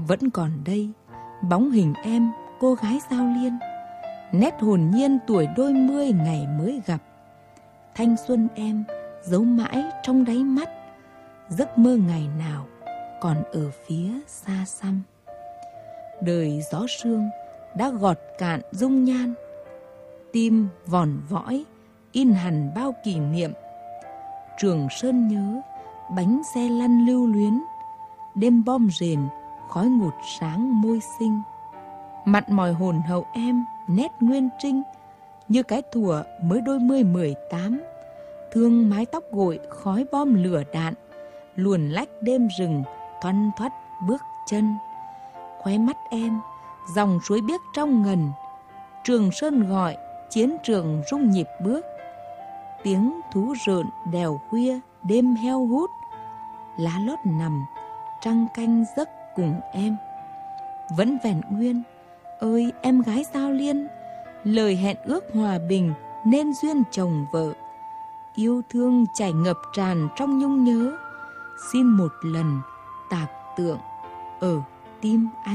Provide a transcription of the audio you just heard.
Vẫn còn đây, bóng hình em, cô gái Giao Liên, nét hồn nhiên tuổi đôi mươi ngày mới gặp. Thanh xuân em giấu mãi trong đáy mắt, giấc mơ ngày nào còn ở phía xa xăm. Đời gió sương đã gọt cạn dung nhan, tim vòn või in hằn bao kỷ niệm. Trường Sơn nhớ, bánh xe lăn lưu luyến, đêm bom rền, khói ngụt sáng môi xinh. Mặn mòi hồn hậu em, nét nguyên trinh, như cái thuở mới đôi mươi 18. Thương mái tóc gội khói bom lửa đạn, luồn lách đêm rừng, thoăn thoắt bước chân. Khóe mắt em, dòng suối biếc trong ngần, Trường Sơn gọi, chiến trường rung nhịp bước. Tiếng thú rợn đèo khuya, đêm heo hút, lá lót nằm, trăng canh giấc cùng em. Vẫn vẹn nguyên, ơi em gái Giao Liên, lời hẹn ước hòa bình nên duyên chồng vợ. Yêu thương chảy ngập tràn trong nhung nhớ, xin một lần tạc tượng ở tim anh.